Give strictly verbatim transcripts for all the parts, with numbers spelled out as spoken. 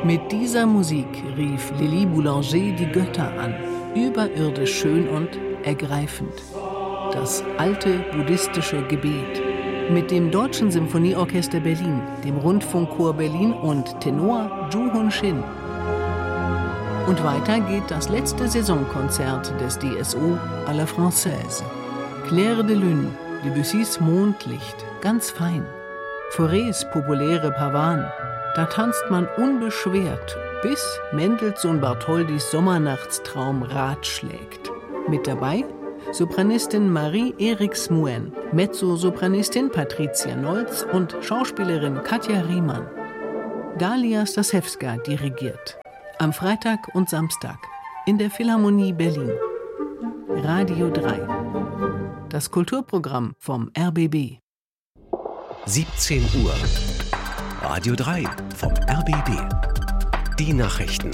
Mit dieser Musik rief Lili Boulanger die Götter an, überirdisch schön und ergreifend. Das alte buddhistische Gebet. Mit dem Deutschen Symphonieorchester Berlin, dem Rundfunkchor Berlin und Tenor Ju Hun Shin. Und weiter geht das letzte Saisonkonzert des D S O à la Française. Clair de Lune, Debussys Mondlicht, ganz fein. Faurés populäre Pavane, da tanzt man unbeschwert, bis Mendelssohn Bartholdys Sommernachtstraum Rat schlägt. Mit dabei Sopranistin Marie-Erik Smuen, Mezzosopranistin Patricia Nolz und Schauspielerin Katja Riemann. Dalia Stasewska dirigiert. Am Freitag und Samstag in der Philharmonie Berlin. Radio drei. Das Kulturprogramm vom R B B. siebzehn Uhr. Radio drei vom R B B. Die Nachrichten.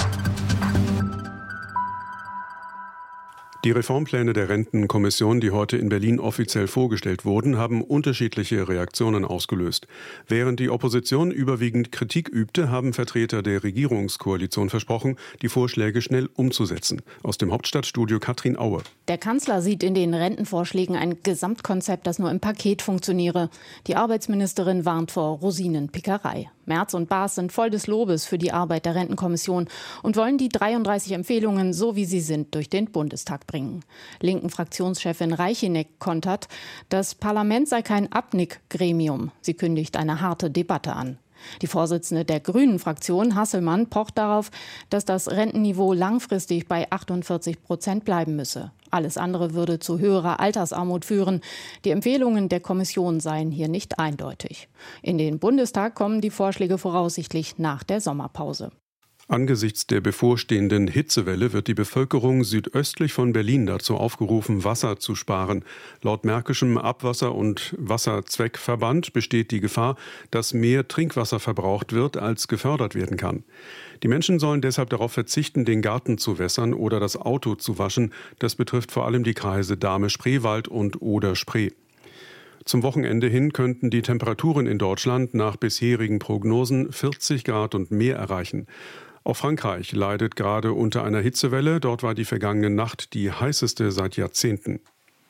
Die Reformpläne der Rentenkommission, die heute in Berlin offiziell vorgestellt wurden, haben unterschiedliche Reaktionen ausgelöst. Während die Opposition überwiegend Kritik übte, haben Vertreter der Regierungskoalition versprochen, die Vorschläge schnell umzusetzen. Aus dem Hauptstadtstudio Katrin Aue. Der Kanzler sieht in den Rentenvorschlägen ein Gesamtkonzept, das nur im Paket funktioniere. Die Arbeitsministerin warnt vor Rosinenpickerei. Merz und Baas sind voll des Lobes für die Arbeit der Rentenkommission und wollen die dreiunddreißig Empfehlungen, so wie sie sind, durch den Bundestag bringen. Linken Fraktionschefin Reicheneck kontert, das Parlament sei kein Abnickgremium. Sie kündigt eine harte Debatte an. Die Vorsitzende der Grünen-Fraktion, Hasselmann, pocht darauf, dass das Rentenniveau langfristig bei achtundvierzig Prozent bleiben müsse. Alles andere würde zu höherer Altersarmut führen. Die Empfehlungen der Kommission seien hier nicht eindeutig. In den Bundestag kommen die Vorschläge voraussichtlich nach der Sommerpause. Angesichts der bevorstehenden Hitzewelle wird die Bevölkerung südöstlich von Berlin dazu aufgerufen, Wasser zu sparen. Laut Märkischem Abwasser- und Wasserzweckverband besteht die Gefahr, dass mehr Trinkwasser verbraucht wird, als gefördert werden kann. Die Menschen sollen deshalb darauf verzichten, den Garten zu wässern oder das Auto zu waschen. Das betrifft vor allem die Kreise Dahme-Spreewald und Oder-Spree. Zum Wochenende hin könnten die Temperaturen in Deutschland nach bisherigen Prognosen vierzig Grad und mehr erreichen. Auch Frankreich leidet gerade unter einer Hitzewelle. Dort war die vergangene Nacht die heißeste seit Jahrzehnten.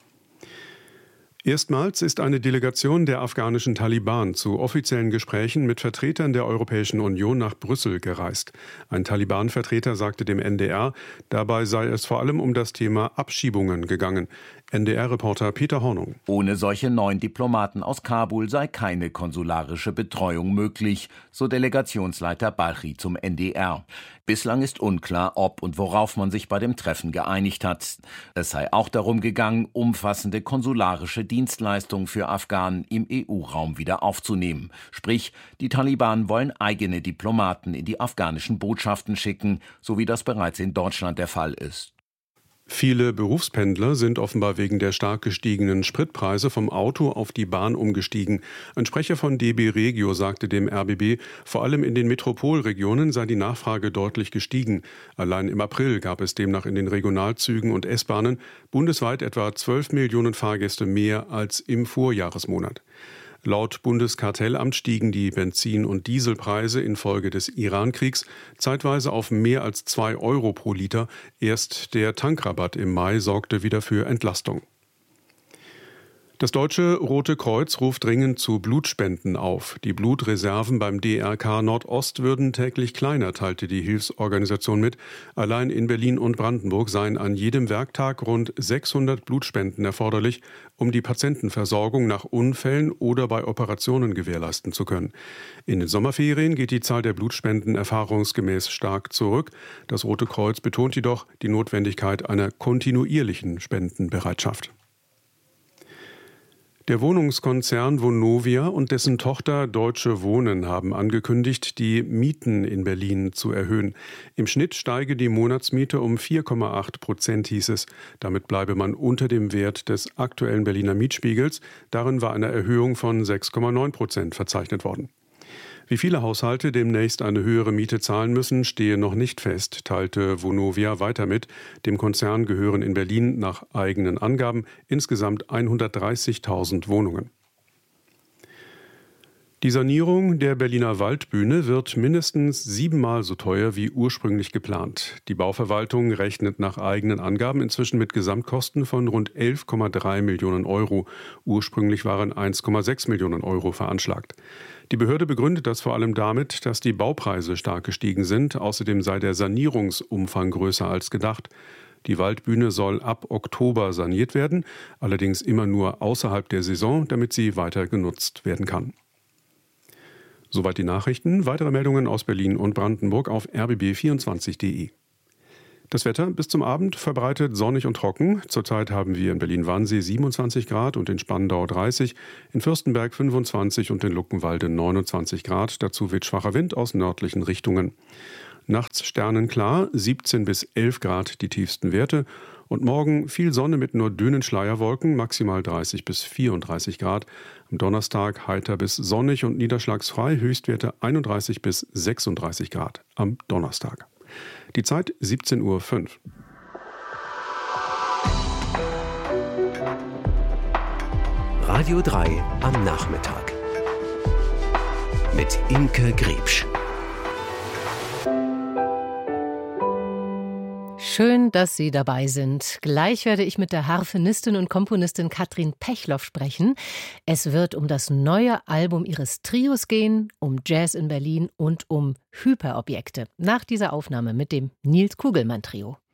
Erstmals ist eine Delegation der afghanischen Taliban zu offiziellen Gesprächen mit Vertretern der Europäischen Union nach Brüssel gereist. Ein Taliban-Vertreter sagte dem N D R, dabei sei es vor allem um das Thema Abschiebungen gegangen. N D R-Reporter Peter Hornung. Ohne solche neuen Diplomaten aus Kabul sei keine konsularische Betreuung möglich, so Delegationsleiter Balchi zum N D R. Bislang ist unklar, ob und worauf man sich bei dem Treffen geeinigt hat. Es sei auch darum gegangen, umfassende konsularische Dienstleistungen für Afghanen im E U-Raum wieder aufzunehmen. Sprich, die Taliban wollen eigene Diplomaten in die afghanischen Botschaften schicken, so wie das bereits in Deutschland der Fall ist. Viele Berufspendler sind offenbar wegen der stark gestiegenen Spritpreise vom Auto auf die Bahn umgestiegen. Ein Sprecher von D B Regio sagte dem R B B, vor allem in den Metropolregionen sei die Nachfrage deutlich gestiegen. Allein im April gab es demnach in den Regionalzügen und S-Bahnen bundesweit etwa zwölf Millionen Fahrgäste mehr als im Vorjahresmonat. Laut Bundeskartellamt stiegen die Benzin- und Dieselpreise infolge des Iran-Kriegs zeitweise auf mehr als zwei Euro pro Liter. Erst der Tankrabatt im Mai sorgte wieder für Entlastung. Das Deutsche Rote Kreuz ruft dringend zu Blutspenden auf. Die Blutreserven beim D R K Nordost würden täglich kleiner, teilte die Hilfsorganisation mit. Allein in Berlin und Brandenburg seien an jedem Werktag rund sechshundert Blutspenden erforderlich, um die Patientenversorgung nach Unfällen oder bei Operationen gewährleisten zu können. In den Sommerferien geht die Zahl der Blutspenden erfahrungsgemäß stark zurück. Das Rote Kreuz betont jedoch die Notwendigkeit einer kontinuierlichen Spendenbereitschaft. Der Wohnungskonzern Vonovia und dessen Tochter Deutsche Wohnen haben angekündigt, die Mieten in Berlin zu erhöhen. Im Schnitt steige die Monatsmiete um vier Komma acht Prozent, hieß es. Damit bleibe man unter dem Wert des aktuellen Berliner Mietspiegels. Darin war eine Erhöhung von sechs Komma neun Prozent verzeichnet worden. Wie viele Haushalte demnächst eine höhere Miete zahlen müssen, stehe noch nicht fest, teilte Vonovia weiter mit. Dem Konzern gehören in Berlin nach eigenen Angaben insgesamt hundertdreißigtausend Wohnungen. Die Sanierung der Berliner Waldbühne wird mindestens siebenmal so teuer wie ursprünglich geplant. Die Bauverwaltung rechnet nach eigenen Angaben inzwischen mit Gesamtkosten von rund elf Komma drei Millionen Euro. Ursprünglich waren eins Komma sechs Millionen Euro veranschlagt. Die Behörde begründet das vor allem damit, dass die Baupreise stark gestiegen sind. Außerdem sei der Sanierungsumfang größer als gedacht. Die Waldbühne soll ab Oktober saniert werden, allerdings immer nur außerhalb der Saison, damit sie weiter genutzt werden kann. Soweit die Nachrichten. Weitere Meldungen aus Berlin und Brandenburg auf r b b vierundzwanzig punkt d e. Das Wetter bis zum Abend verbreitet sonnig und trocken. Zurzeit haben wir in Berlin-Wannsee siebenundzwanzig Grad und in Spandau dreißig, in Fürstenberg fünfundzwanzig und in Luckenwalde neunundzwanzig Grad. Dazu weht schwacher Wind aus nördlichen Richtungen. Nachts sternenklar, siebzehn bis elf Grad die tiefsten Werte. Und morgen viel Sonne mit nur dünnen Schleierwolken, maximal dreißig bis vierunddreißig Grad. Am Donnerstag heiter bis sonnig und niederschlagsfrei, Höchstwerte einunddreißig bis sechsunddreißig Grad am Donnerstag. Die Zeit siebzehn Uhr fünf. Radio drei am Nachmittag. Mit Imke Griebsch. Schön, dass Sie dabei sind. Gleich werde ich mit der Harfenistin und Komponistin Katrin Pechloff sprechen. Es wird um das neue Album ihres Trios gehen, um Jazz in Berlin und um Hyperobjekte. Nach dieser Aufnahme mit dem Nils Kugelmann Trio.